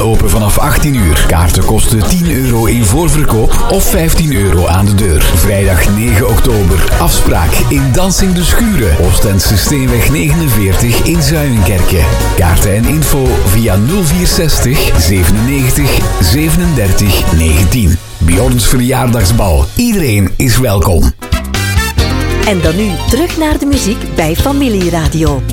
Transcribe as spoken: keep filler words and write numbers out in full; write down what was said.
open vanaf achttien uur. Kaarten kosten tien euro in voorverkoop of vijftien euro aan de deur. Vrijdag negen oktober. Afspraak in Dansing de Schuren. Oostense Steenweg negenenveertig in Zuilenkerke. Kaarten en info via nul vier zestig zevenennegentig zevenendertig negentien. Bjorns verjaardagsbal. Iedereen is welkom. En dan nu terug naar de muziek bij Familieradio.